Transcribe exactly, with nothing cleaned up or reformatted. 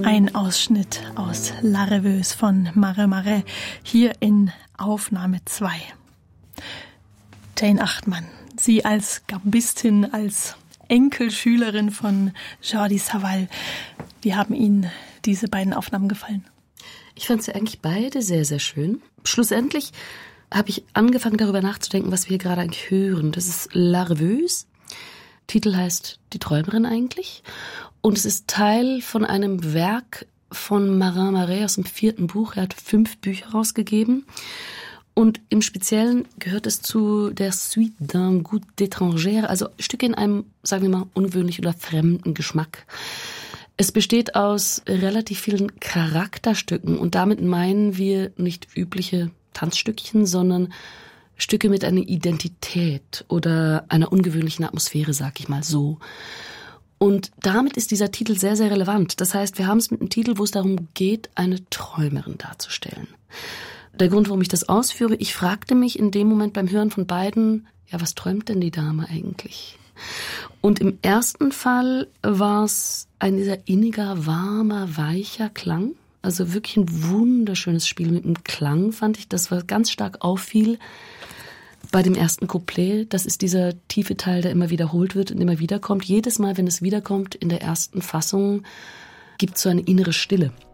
Ein Ausschnitt aus La Rêveuse von Mare Marais, hier in Aufnahme zwei. Jane Achtmann, Sie als Gambistin, als Enkelschülerin von Jordi Savall, wie haben Ihnen diese beiden Aufnahmen gefallen? Ich fand sie eigentlich beide sehr, sehr schön. Schlussendlich habe ich angefangen, darüber nachzudenken, was wir hier gerade eigentlich hören. Das ist La Rêveuse. Titel heißt Die Träumerin eigentlich. Und es ist Teil von einem Werk von Mare Marais aus dem vierten Buch. Er hat fünf Bücher rausgegeben. Und im Speziellen gehört es zu der Suite d'un goût d'étrangère, also Stücke in einem, sagen wir mal, ungewöhnlichen oder fremden Geschmack. Es besteht aus relativ vielen Charakterstücken und damit meinen wir nicht übliche Tanzstückchen, sondern Stücke mit einer Identität oder einer ungewöhnlichen Atmosphäre, sag ich mal so. Und damit ist dieser Titel sehr, sehr relevant. Das heißt, wir haben es mit einem Titel, wo es darum geht, eine Träumerin darzustellen. Der Grund, warum ich das ausführe, ich fragte mich in dem Moment beim Hören von beiden, ja, was träumt denn die Dame eigentlich? Und im ersten Fall war es ein dieser inniger, warmer, weicher Klang. Also wirklich ein wunderschönes Spiel mit dem Klang, fand ich. Das, was ganz stark auffiel bei dem ersten Couplet. Das ist dieser tiefe Teil, der immer wiederholt wird und immer wiederkommt. Jedes Mal, wenn es wiederkommt in der ersten Fassung, gibt es so eine innere Stille.